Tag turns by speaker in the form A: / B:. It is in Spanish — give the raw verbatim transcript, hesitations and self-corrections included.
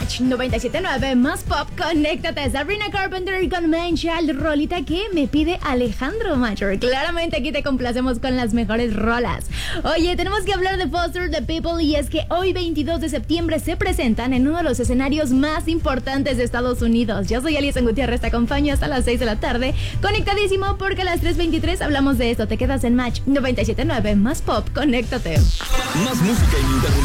A: Match noventa y siete punto nueve, más pop, conéctate. Sabrina Carpenter con Man Child, rolita que me pide Alejandro Macher. Claramente aquí te complacemos con las mejores rolas. Oye, tenemos que hablar de Foster the People, y es que hoy veintidós de septiembre se presentan en uno de los escenarios más importantes de Estados Unidos. Yo soy Alison Gutiérrez, te acompaño hasta las seis de la tarde, conectadísimo, porque a las tres veintitrés hablamos de esto. Te quedas en Match noventa y siete punto nueve, más pop, conéctate.
B: Más música ininterrumpida.